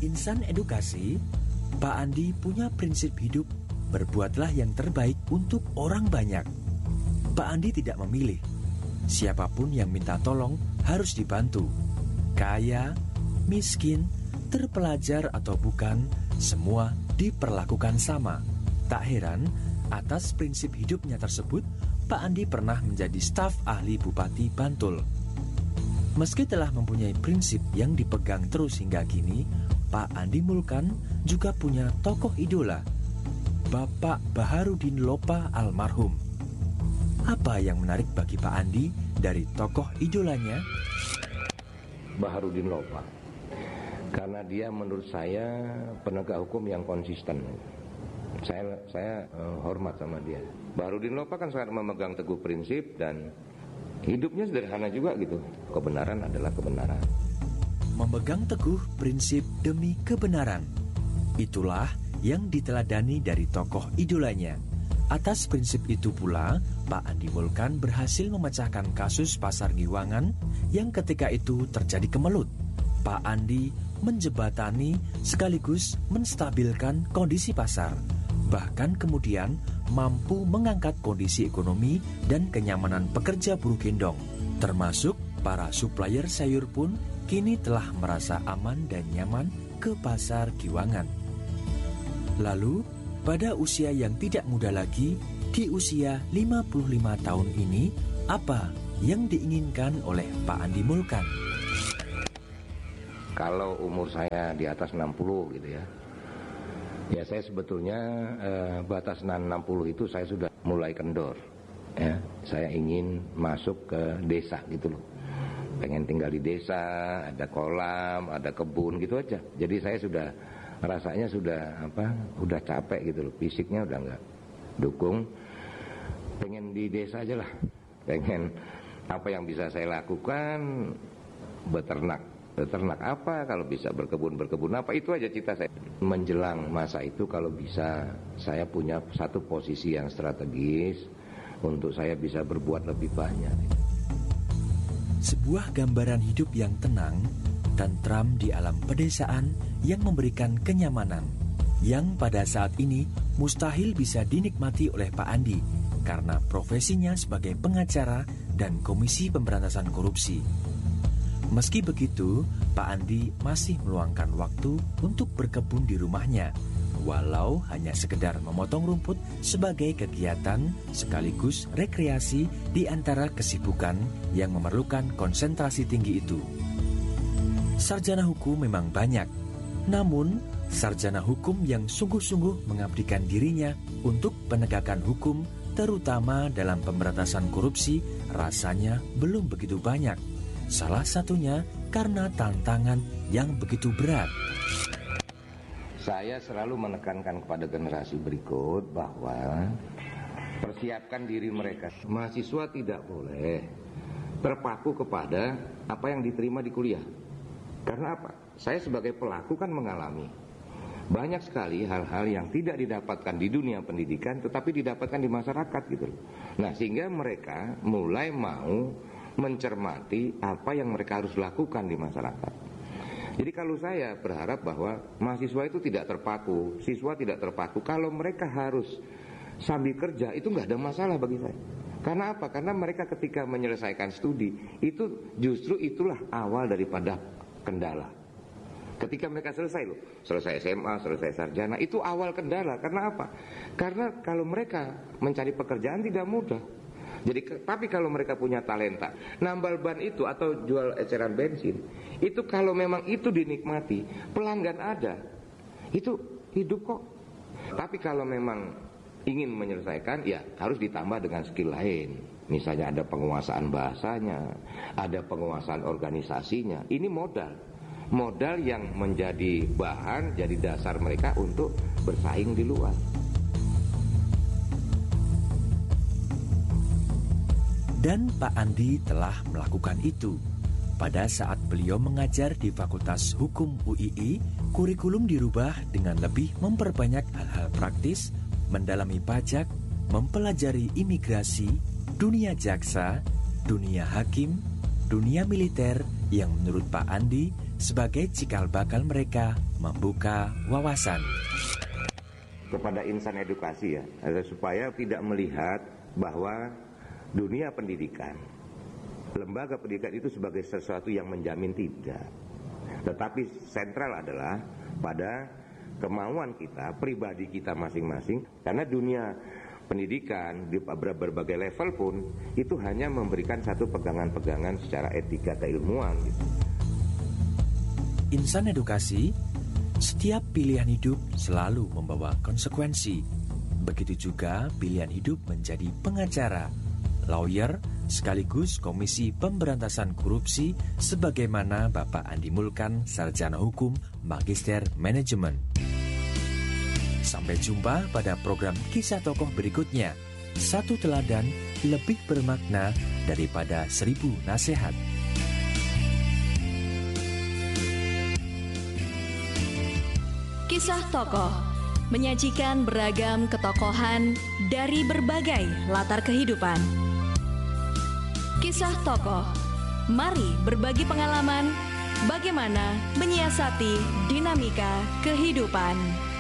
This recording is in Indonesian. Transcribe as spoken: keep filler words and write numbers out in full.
Insan edukasi, Pak Andi punya prinsip hidup, berbuatlah yang terbaik untuk orang banyak. Pak Andi tidak memilih. Siapapun yang minta tolong harus dibantu. Kaya, miskin, terpelajar atau bukan, semua diperlakukan sama. Tak heran, atas prinsip hidupnya tersebut, Pak Andi pernah menjadi staf ahli Bupati Bantul. Meski telah mempunyai prinsip yang dipegang terus hingga kini, Pak Andi Mulkan juga punya tokoh idola, Bapak Baharudin Lopa almarhum. Apa yang menarik bagi Pak Andi dari tokoh idolanya? Baharudin Lopa, karena dia menurut saya penegak hukum yang konsisten. Saya saya uh, hormat sama dia. Baharudin Lopa kan sangat memegang teguh prinsip dan hidupnya sederhana juga gitu. Kebenaran adalah kebenaran. Memegang teguh prinsip demi kebenaran. Itulah yang diteladani dari tokoh idolanya. Atas prinsip itu pula, Pak Andi Mulkan berhasil memecahkan kasus Pasar Giwangan yang ketika itu terjadi kemelut. Pak Andi menjebatani sekaligus menstabilkan kondisi pasar. Bahkan kemudian mampu mengangkat kondisi ekonomi dan kenyamanan pekerja buruh gendong. Termasuk para supplier sayur pun kini telah merasa aman dan nyaman ke Pasar Giwangan. Lalu, pada usia yang tidak muda lagi, di usia lima puluh lima tahun ini, apa yang diinginkan oleh Pak Andi Mulkan? Kalau umur saya di atas enam puluh gitu ya, ya saya sebetulnya eh, batas enam puluh itu saya sudah mulai kendor. Ya, saya ingin masuk ke desa gitu loh. Pengen tinggal di desa, ada kolam, ada kebun gitu aja. Jadi saya sudah rasanya sudah apa, udah capek gitu loh, fisiknya udah nggak dukung. Pengen di desa aja lah. Pengen apa yang bisa saya lakukan, beternak. Beternak apa, kalau bisa berkebun, berkebun apa, itu aja cita saya. Menjelang masa itu kalau bisa saya punya satu posisi yang strategis untuk saya bisa berbuat lebih banyak. Sebuah gambaran hidup yang tenang, tentram di alam pedesaan yang memberikan kenyamanan, yang pada saat ini mustahil bisa dinikmati oleh Pak Andi karena profesinya sebagai pengacara dan Komisi Pemberantasan Korupsi. Meski begitu, Pak Andi masih meluangkan waktu untuk berkebun di rumahnya, walau hanya sekedar memotong rumput sebagai kegiatan sekaligus rekreasi di antara kesibukan yang memerlukan konsentrasi tinggi itu. Sarjana hukum memang banyak, namun sarjana hukum yang sungguh-sungguh mengabdikan dirinya untuk penegakan hukum, terutama dalam pemberantasan korupsi, rasanya belum begitu banyak. Salah satunya karena tantangan yang begitu berat. Saya selalu menekankan kepada generasi berikut bahwa persiapkan diri mereka. Mahasiswa tidak boleh terpaku kepada apa yang diterima di kuliah. Karena apa? Saya sebagai pelaku kan mengalami banyak sekali hal-hal yang tidak didapatkan di dunia pendidikan tetapi didapatkan di masyarakat gitu. Nah, sehingga mereka mulai mau mencermati apa yang mereka harus lakukan di masyarakat. Jadi kalau saya berharap bahwa mahasiswa itu tidak terpaku, siswa tidak terpaku. Kalau mereka harus sambil kerja itu nggak ada masalah bagi saya. Karena apa? Karena mereka ketika menyelesaikan studi itu justru itulah awal daripada kendala. Ketika mereka selesai loh, selesai S M A, selesai sarjana, itu awal kendala. Karena apa? Karena kalau mereka mencari pekerjaan tidak mudah. Jadi, tapi kalau mereka punya talenta, nambal ban itu atau jual eceran bensin, itu kalau memang itu dinikmati, pelanggan ada, itu hidup kok. Tapi kalau memang ingin menyelesaikan, ya harus ditambah dengan skill lain. Misalnya ada penguasaan bahasanya, ada penguasaan organisasinya. Ini modal, modal yang menjadi bahan, jadi dasar mereka untuk bersaing di luar. Dan Pak Andi telah melakukan itu. Pada saat beliau mengajar di Fakultas Hukum U I I, kurikulum dirubah dengan lebih memperbanyak hal-hal praktis, mendalami pajak, mempelajari imigrasi, dunia jaksa, dunia hakim, dunia militer yang menurut Pak Andi sebagai cikal bakal mereka membuka wawasan. Kepada insan edukasi ya, supaya tidak melihat bahwa dunia pendidikan, lembaga pendidikan itu sebagai sesuatu yang menjamin, tidak. Tetapi sentral adalah pada kemauan kita, pribadi kita masing-masing. Karena dunia pendidikan di berbagai level pun itu hanya memberikan satu pegangan-pegangan secara etika keilmuan gitu. Insan edukasi, setiap pilihan hidup selalu membawa konsekuensi. Begitu juga pilihan hidup menjadi pengacara, lawyer, sekaligus Komisi Pemberantasan Korupsi sebagaimana Bapak Andi Mulkan, Sarjana Hukum, Magister Manajemen. Sampai jumpa pada program Kisah Tokoh berikutnya. Satu teladan lebih bermakna daripada seribu nasihat. Kisah Tokoh menyajikan beragam ketokohan dari berbagai latar kehidupan. Kisah Tokoh, mari berbagi pengalaman bagaimana menyiasati dinamika kehidupan.